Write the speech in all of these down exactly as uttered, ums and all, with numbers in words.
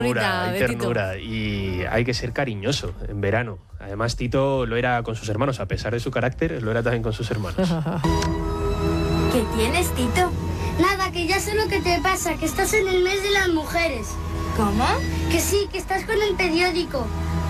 Ternura, hay ternura y hay que ser cariñoso en verano. Además, Tito lo era con sus hermanos, a pesar de su carácter, lo era también con sus hermanos. ¿Qué tienes, Tito? Nada, que ya sé lo que te pasa, que estás en el mes de las mujeres. ¿Cómo? Que sí, que estás con el periódico.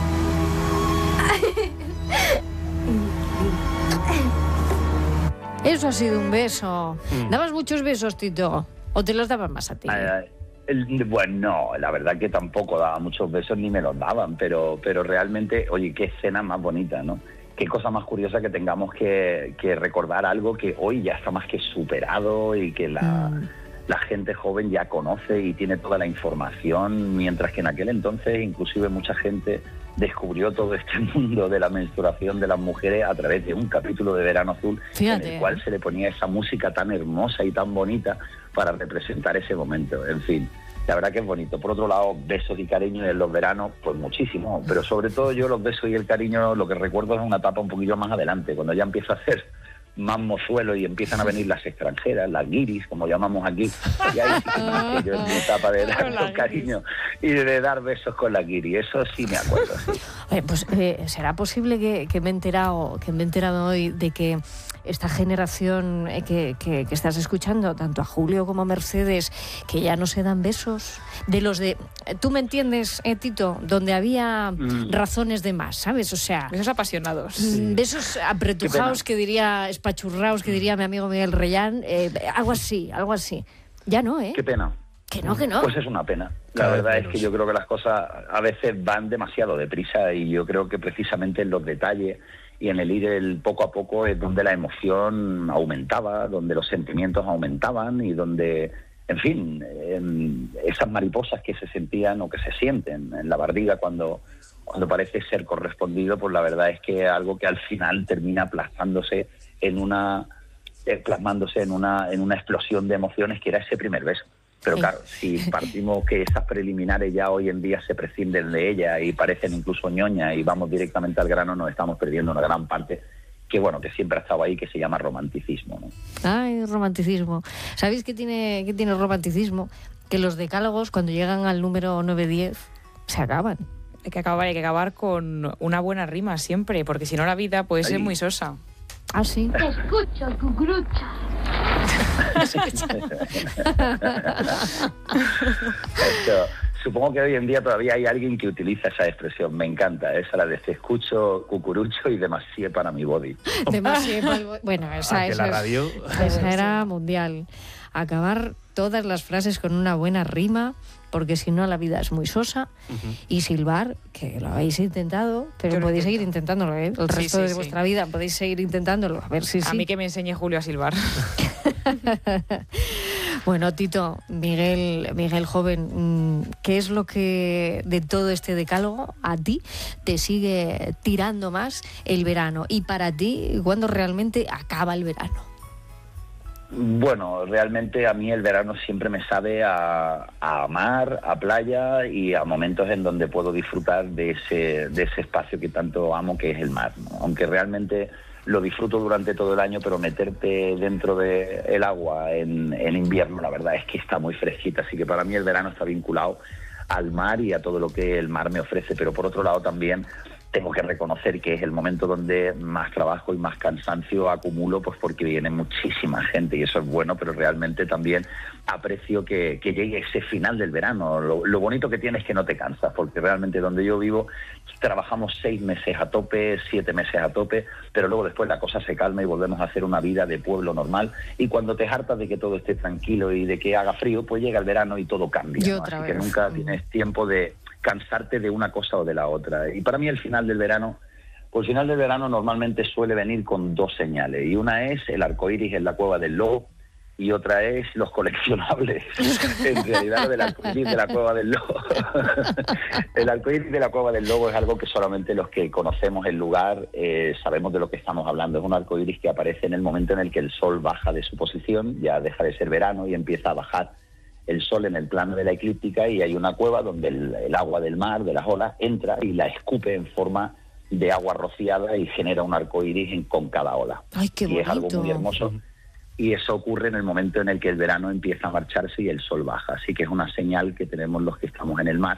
Eso ha sido un beso. Mm. ¿Dabas muchos besos, Tito? ¿O te los daban más a ti? Eh, el- bueno, no, la verdad que tampoco daba muchos besos ni me los daban, pero, pero realmente, oye, qué escena más bonita, ¿no? Qué cosa más curiosa que tengamos que, que recordar algo que hoy ya está más que superado y que la, Mm. la gente joven ya conoce y tiene toda la información, mientras que en aquel entonces inclusive mucha gente descubrió todo este mundo de la menstruación de las mujeres a través de un capítulo de Verano Azul. Fíjate. En el cual se le ponía esa música tan hermosa y tan bonita para representar ese momento. En fin, la verdad que es bonito. Por otro lado, besos y cariños en los veranos, pues muchísimo, pero sobre todo yo los besos y el cariño lo que recuerdo es una etapa un poquillo más adelante, cuando ya empieza a ser más mozuelo y empiezan a venir las extranjeras, las guiris, como llamamos aquí, y ahí sí que más que yo en mi etapa de dar los cariños y de dar besos con la guiri, eso sí me acuerdo, sí. Oye, pues eh, será posible que, que me he enterado, que me he enterado hoy de que esta generación eh, que, que, que estás escuchando, tanto a Julio como a Mercedes, que ya no se dan besos, de los de, tú me entiendes, eh, Tito, donde había Mm. razones de más, ¿sabes? O sea, Besos apasionados. mm, besos apretujados, que diría, espachurraos, que diría mi amigo Miguel Reyán, eh, algo así, algo así. Ya no, ¿eh? Qué pena. Que no, que no. Pues es una pena. La Cada vez verdad es menos. que yo creo que las cosas a veces van demasiado deprisa y yo creo que precisamente en los detalles y en el ir el poco a poco es donde la emoción aumentaba, donde los sentimientos aumentaban y donde, en fin, en esas mariposas que se sentían o que se sienten en la barriga cuando, cuando parece ser correspondido, pues la verdad es que es algo que al final termina aplastándose en una, eh, plasmándose en una, en una explosión de emociones que era ese primer beso. Pero Sí. claro, si partimos que esas preliminares ya hoy en día se prescinden de ellas y parecen incluso ñoñas y vamos directamente al grano, nos estamos perdiendo una gran parte que, bueno, que siempre ha estado ahí, que se llama romanticismo, ¿no? Ay, romanticismo. ¿Sabéis qué tiene, qué tiene el romanticismo? Que los decálogos, cuando llegan al número nueve diez, se acaban. Hay que acabar, hay que acabar con una buena rima siempre, porque si no la vida puede ser Ay. muy sosa. Ah, sí. Te escucho, cucurucha. Esto, supongo que hoy en día todavía hay alguien que utiliza esa expresión, me encanta, esa la de te escucho cucurucho y demasiado para mi body. Demasiado. Bueno, esa, Ah, que esa la es- radio... esa era mundial. Acabar todas las frases con una buena rima, porque si no la vida es muy sosa. Ujú. Y silbar, que lo habéis intentado, pero Yo lo podéis intento. seguir intentándolo, ¿eh? El Sí, resto sí, de sí. vuestra vida podéis seguir intentándolo. A ver si A sí. mí que me enseñe Julio a silbar. Bueno, Tito, Miguel, Miguel joven, mm, ¿qué es lo que de todo este decálogo a ti te sigue tirando más el verano? Y para ti, ¿cuándo realmente acaba el verano? Bueno, realmente a mí el verano siempre me sabe a, a mar, a playa y a momentos en donde puedo disfrutar de ese, de ese espacio que tanto amo, que es el mar, ¿no? Aunque realmente lo disfruto durante todo el año, pero meterte dentro del agua en, en invierno, la verdad es que está muy fresquita, así que para mí el verano está vinculado al mar y a todo lo que el mar me ofrece, pero por otro lado también tengo que reconocer que es el momento donde más trabajo y más cansancio acumulo, pues porque viene muchísima gente y eso es bueno, pero realmente también aprecio que, que llegue ese final del verano. Lo, lo bonito que tiene es que no te cansas, porque realmente donde yo vivo trabajamos seis meses a tope, siete meses a tope, pero luego después la cosa se calma y volvemos a hacer una vida de pueblo normal, y cuando te hartas de que todo esté tranquilo y de que haga frío, pues llega el verano y todo cambia, Y ¿no? otra Así que vez. nunca tienes tiempo de cansarte de una cosa o de la otra. Y para mí el final del verano, pues el final del verano normalmente suele venir con dos señales, y una es el arco iris en la cueva del lobo y otra es los coleccionables. En realidad, lo del arco iris de la cueva del lobo. El arco iris de la cueva del lobo es algo que solamente los que conocemos el lugar eh, sabemos de lo que estamos hablando. Es un arco iris que aparece en el momento en el que el sol baja de su posición, ya deja de ser verano y empieza a bajar el sol en el plano de la eclíptica, y hay una cueva donde el, el agua del mar, de las olas, entra y la escupe en forma de agua rociada y genera un arco iris en, con cada ola. Ay, qué y es algo bonito. muy hermoso. Y eso ocurre en el momento en el que el verano empieza a marcharse y el sol baja. Así que es una señal que tenemos los que estamos en el mar,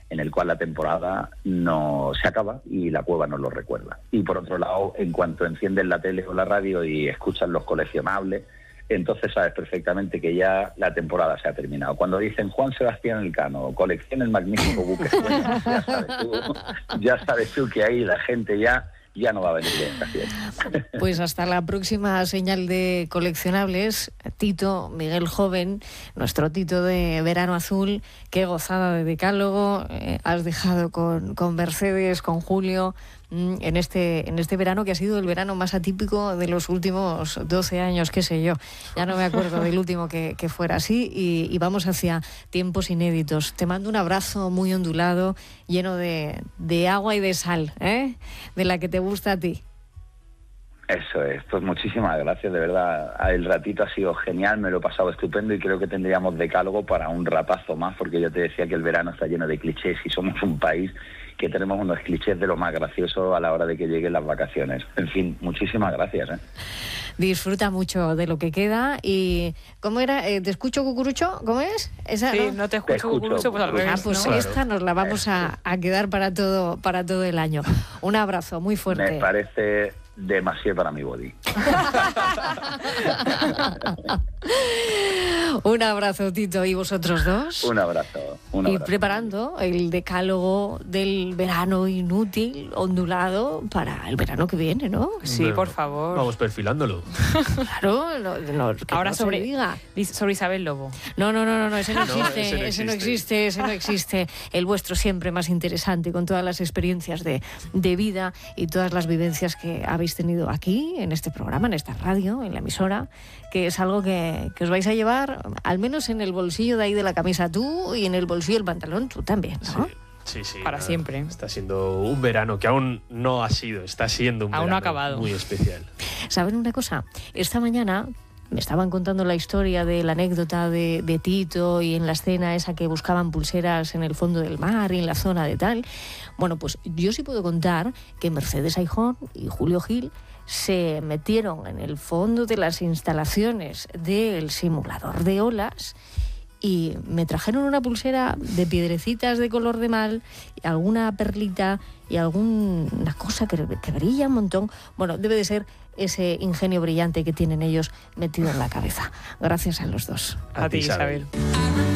en el cual la temporada no se acaba y la cueva nos lo recuerda. Y por otro lado, en cuanto enciendes la tele o la radio y escuchas los coleccionables, entonces sabes perfectamente que ya la temporada se ha terminado. Cuando dicen Juan Sebastián Elcano, colecciona el magnífico buque sueño, ya sabes tú, ya sabes tú que ahí la gente ya... ya no va a venir de estación. Pues hasta la próxima señal de coleccionables. Tito, Miguel Joven, nuestro Tito de Verano Azul, qué gozada de decálogo eh, has dejado con, con Mercedes, con Julio, mm, en este en este verano que ha sido el verano más atípico de los últimos doce años, qué sé yo. Ya no me acuerdo del último que, que fuera así y, y vamos hacia tiempos inéditos. Te mando un abrazo muy ondulado, lleno de, de agua y de sal, ¿eh? De la que te gusta a ti. Eso es, pues muchísimas gracias, de verdad. El ratito ha sido genial, me lo he pasado estupendo y creo que tendríamos decálogo para un ratazo más, porque yo te decía que el verano está lleno de clichés y somos un país que tenemos unos clichés de lo más gracioso a la hora de que lleguen las vacaciones. En fin, muchísimas gracias, ¿eh? Disfruta mucho de lo que queda y... ¿Cómo era? Eh, ¿Te escucho, cucurucho? ¿Cómo es? ¿Esa, sí, no, no te escucho, te escucho cucurucho, pues al revés. Ah, pues ¿no? esta claro. Nos la vamos a, a quedar para todo, para todo el año. Un abrazo muy fuerte. Me parece... demasiado para mi body. Un abrazo, Tito, y vosotros dos. Un abrazo. Un abrazo. Y preparando el decálogo del verano inútil, ondulado, para el verano que viene, ¿no? Sí, bueno, por favor. Vamos perfilándolo. Claro, no, no, que ahora no sobre, se diga. sobre Isabel Lobo. No, no, no, no, no ese no existe, no, ese no ese no existe, existe, ese no existe. El vuestro siempre más interesante, con todas las experiencias de, de vida y todas las vivencias que habéis tenido aquí, en este programa, en esta radio, en la emisora, que es algo que, que os vais a llevar, al menos en el bolsillo de ahí de la camisa tú y en el bolsillo del pantalón tú también, ¿no? Sí. Sí, sí. Para nada, siempre. Está siendo un verano que aún no ha sido, está siendo un aún verano no ha acabado. Muy especial. ¿Saben una cosa? Esta mañana me estaban contando la historia de la anécdota de, de Tito y en la escena esa que buscaban pulseras en el fondo del mar y en la zona de tal. Bueno, pues yo sí puedo contar que Mercedes Aijón y Julio Gil se metieron en el fondo de las instalaciones del simulador de olas y me trajeron una pulsera de piedrecitas de color de mal, y alguna perlita y alguna cosa que, que brilla un montón. Bueno, debe de ser ese ingenio brillante que tienen ellos metido en la cabeza. Gracias a los dos. A, a ti, Isabel. Isabel.